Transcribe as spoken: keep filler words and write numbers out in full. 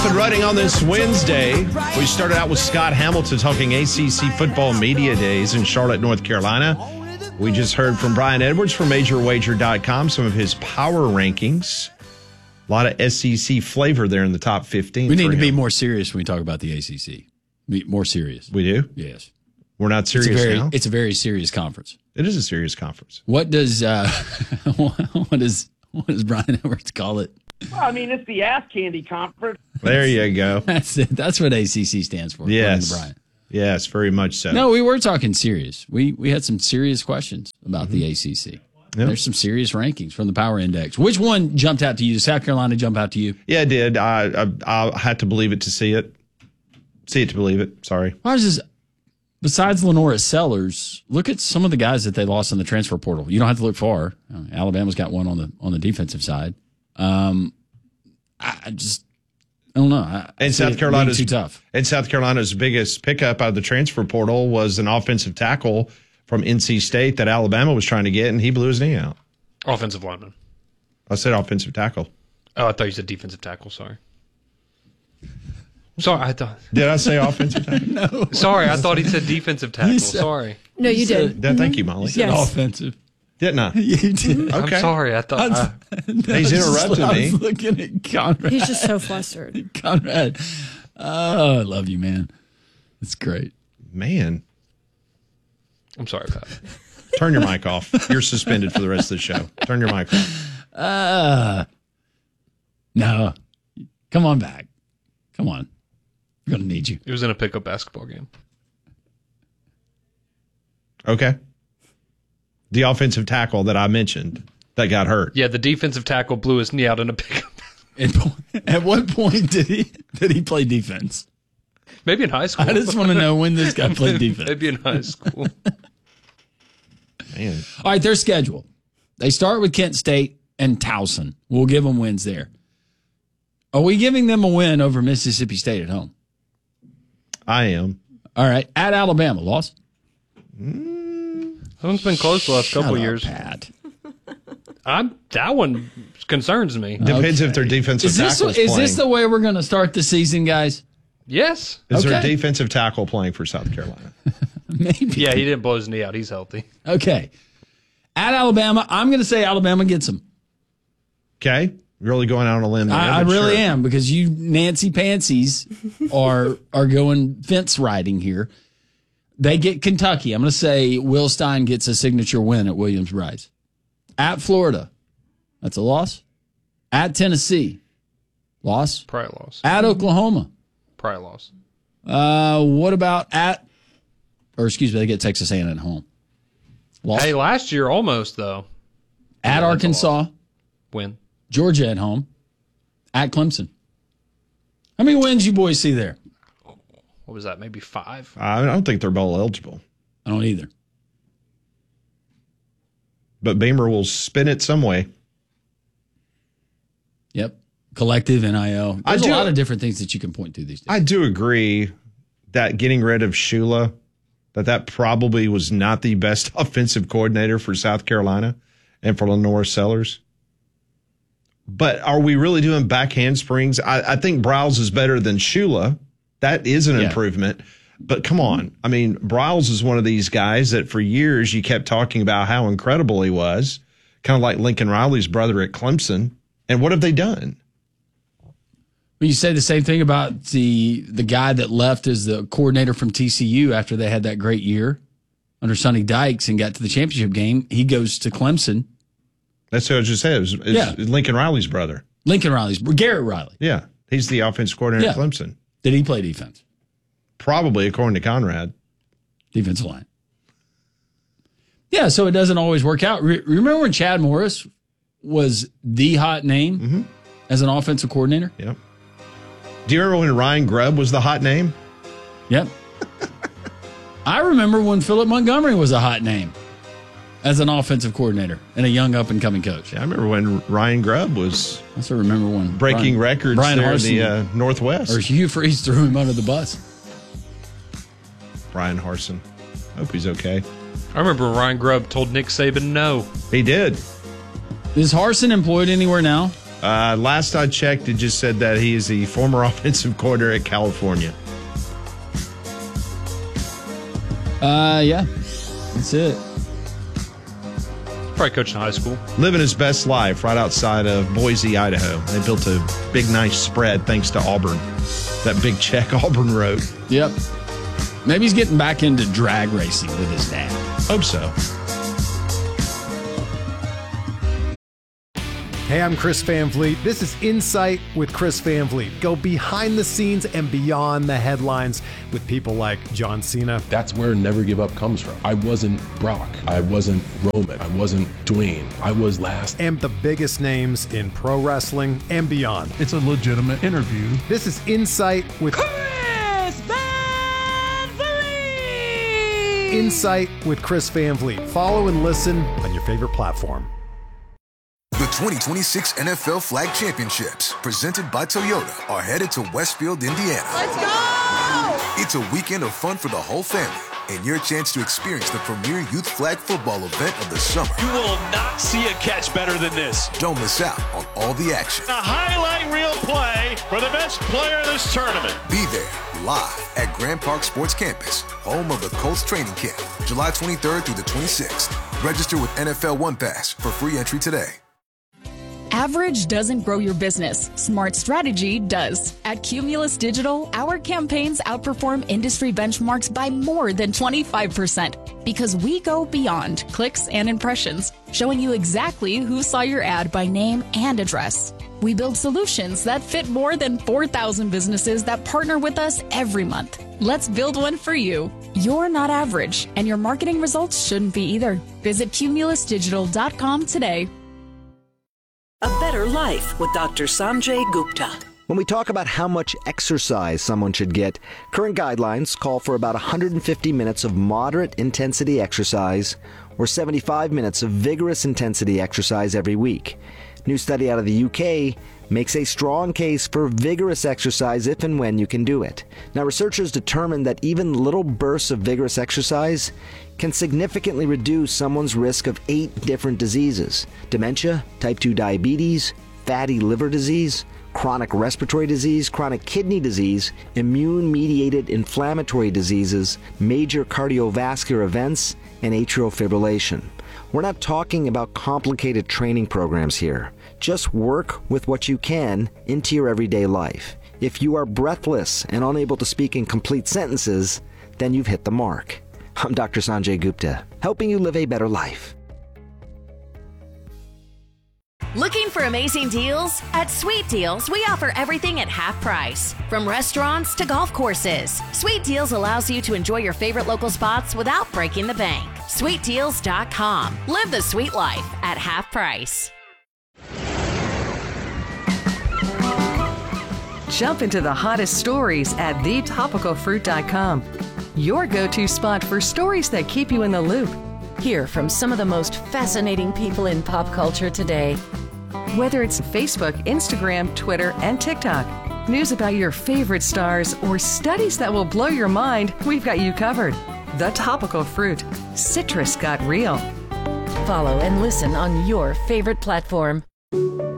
Off and running on this Wednesday. We started out with Scott Hamilton talking A C C football media days in Charlotte, North Carolina. We just heard from Brian Edwards from Major Wager dot com, some of his power rankings. A lot of S E C flavor there in the top fifteen. We need to him. be more serious when we talk about the A C C. Be more serious. We do? Yes. We're not serious it's a very, now? It's a very serious conference. It is a serious conference. What does uh, what does what does Brian Edwards call it? Well, I mean, it's the ass candy conference. There you go. That's it. That's what A C C stands for. Yes. Brian. Yes, very much so. No, we were talking serious. We we had some serious questions about Mm-hmm. the A C C. Yep. There's some serious rankings from the Power Index. Which one jumped out to you? Did South Carolina jump out to you? Yeah, it did. I, I I had to believe it to see it. See it to believe it. Sorry. Why is this? Besides Lenora Sellers, look at some of the guys that they lost in the transfer portal. You don't have to look far. Uh, Alabama's got one on the on the defensive side. Um, I, I just I don't know. I, And I South Carolina's too tough. And South Carolina's biggest pickup out of the transfer portal was an offensive tackle from N C State that Alabama was trying to get, and he blew his knee out. Offensive lineman. I said offensive tackle. Oh, I thought you said defensive tackle. Sorry. Sorry, I thought. Did I say offensive tackle? No. Sorry, I thought he said defensive tackle. said- Sorry. No, you did. Yeah, thank you, Molly. Yes. Offensive. Didn't I? You did. Okay. I'm sorry. I thought. I, He's interrupting I me. was looking at Conrad. He's just so flustered. Conrad. Oh, I love you, man. It's great. Man, I'm sorry, Pat. turn your mic off. You're suspended for the rest of the show. Turn your mic off. Uh, no. Come on back. Come on. I'm going to need you. It was in a pickup basketball game. Okay. The offensive tackle that I mentioned that got hurt. Yeah, the defensive tackle blew his knee out in a pickup. At, at what point did he did he play defense? Maybe in high school. I just want to know when this guy played defense. Maybe in high school. Man. All right, their schedule. They start with Kent State and Towson. We'll give them wins there. Are we giving them a win over Mississippi State at home? I am. All right, at Alabama, loss? It's been close the last Shut couple up, years. Pat. I'm that one concerns me. Depends Okay. if their defensive Is this, tackle is is playing. this the way we're going to start the season, guys? Yes. Is there a Okay. defensive tackle playing for South Carolina? Maybe. Yeah, he didn't blow his knee out. He's healthy. Okay. At Alabama, I'm going to say Alabama gets them. Okay. Really going out on a limb there. I, I but really sure. am, because you Nancy Pansies are are going fence riding here. They get Kentucky. I'm going to say Will Stein gets a signature win at Williams-Brice. At Florida, that's a loss. At Tennessee, loss. Probably loss. At Oklahoma, Probably loss. uh, what about at, or excuse me, they get Texas A and M at home. Loss. Hey, last year almost though. At yeah, Arkansas, Win. Georgia at home. At Clemson. How many wins you boys see there? What was that? Maybe five. I don't think they're bowl eligible, I don't either. but Beamer will spin it some way. Yep. Collective, N I L. I There's a do- lot of different things that you can point to these days. I do agree that getting rid of Shula, that that probably was not the best offensive coordinator for South Carolina and for Lenora Sellers. But are we really doing back handsprings? I, I think Briles is better than Shula. That is an Yeah. improvement. But come on. I mean, Briles is one of these guys that for years you kept talking about how incredible he was, kind of like Lincoln Riley's brother at Clemson. And what have they done? Well, you say the same thing about the the guy that left as the coordinator from T C U after they had that great year under Sonny Dykes and got to the championship game. He goes to Clemson. That's what I just said. It was, it's Yeah. Lincoln Riley's brother. Lincoln Riley's, Garrett Riley. Yeah. He's the offensive coordinator at Yeah. Clemson. Did he play defense? Probably, according to Conrad. Defensive line. Yeah, so it doesn't always work out. Re- remember when Chad Morris was the hot name Mm-hmm. as an offensive coordinator? Yep. Do you remember when Ryan Grubb was the hot name? Yep. I remember when Philip Montgomery was a hot name as an offensive coordinator and a young up-and-coming coach. Yeah, I remember when Ryan Grubb was I also remember when breaking Brian, records Brian there Harsin, in the uh, Northwest. or Hugh Freeze threw him under the bus. Brian Harsin. Hope he's okay. I remember Ryan Grubb told Nick Saban no. He did. Is Harsin employed anywhere now? Uh, last I checked, it just said that he is the former offensive coordinator at California. Uh, yeah, that's it. Probably coaching high school. Living his best life right outside of Boise, Idaho. They built a big, nice spread thanks to Auburn. That big check Auburn wrote. Yep. Maybe he's getting back into drag racing with his dad. Hope so. Hey, I'm Chris Van Vliet. This is Insight with Chris Van Vliet. Go behind the scenes and beyond the headlines with people like John Cena. That's where Never Give Up comes from. I wasn't Brock. I wasn't Roman. I wasn't Dwayne. I was last. And the biggest names in pro wrestling and beyond. It's a legitimate interview. This is Insight with Chris Van Vliet. Insight with Chris Van Vliet. Follow and listen on your favorite platform. The twenty twenty-six N F L Flag Championships, presented by Toyota, are headed to Westfield, Indiana. Let's go! It's a weekend of fun for the whole family and your chance to experience the premier youth flag football event of the summer. You will not see a catch better than this. Don't miss out on all the action. A highlight reel play for the best player of this tournament. Be there live at Grand Park Sports Campus, home of the Colts training camp, July twenty-third through the twenty-sixth. Register with N F L One Pass for free entry today. Average doesn't grow your business. Smart strategy does. At Cumulus Digital, our campaigns outperform industry benchmarks by more than twenty-five percent because we go beyond clicks and impressions, showing you exactly who saw your ad by name and address. We build solutions that fit more than four thousand businesses that partner with us every month. Let's build one for you. You're not average, and your marketing results shouldn't be either. Visit cumulus digital dot com today. A Better Life with Doctor Sanjay Gupta. When we talk about how much exercise someone should get, current guidelines call for about one hundred fifty minutes of moderate intensity exercise or seventy-five minutes of vigorous intensity exercise every week. New study out of the U K makes a strong case for vigorous exercise if and when you can do it. Now, researchers determined that even little bursts of vigorous exercise can significantly reduce someone's risk of eight different diseases: dementia, type two diabetes, fatty liver disease, chronic respiratory disease, chronic kidney disease, immune-mediated inflammatory diseases, major cardiovascular events, and atrial fibrillation. We're not talking about complicated training programs here. Just work with what you can into your everyday life. If you are breathless and unable to speak in complete sentences, then you've hit the mark. I'm Doctor Sanjay Gupta, helping you live a better life. Looking for amazing deals? At Sweet Deals, we offer everything at half price. From restaurants to golf courses, Sweet Deals allows you to enjoy your favorite local spots without breaking the bank. sweet deals dot com. Live the sweet life at half price. Jump into the hottest stories at the topical fruit dot com. Your go-to spot for stories that keep you in the loop. Hear from some of the most fascinating people in pop culture today. Whether it's Facebook, Instagram, Twitter, and TikTok, news about your favorite stars, or studies that will blow your mind, we've got you covered. The Topical Fruit. Citrus got real. Follow and listen on your favorite platform.